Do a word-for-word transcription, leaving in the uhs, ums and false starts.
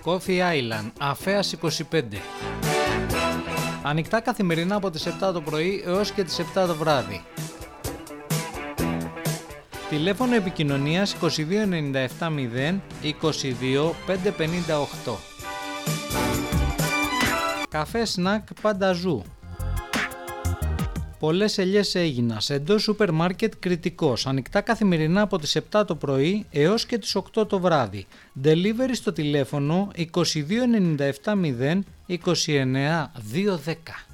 Coffee Island, Αφέας είκοσι πέντε. Ανοιχτά καθημερινά από τις επτά το πρωί έως και τις επτά το βράδυ. Τηλέφωνο επικοινωνίας είκοσι δύο ενενήντα επτά μηδέν είκοσι δύο πεντακόσια πενήντα οκτώ. Καφέ σνακ Πανταζού. Πολλές ελιές Αίγινας, εντός σούπερ μάρκετ Κρητικός, ανοιχτά καθημερινά από τις επτά το πρωί έως και τις οκτώ το βράδυ. Delivery στο τηλέφωνο είκοσι δύο ενενήντα επτά μηδέν είκοσι εννέα διακόσια δέκα.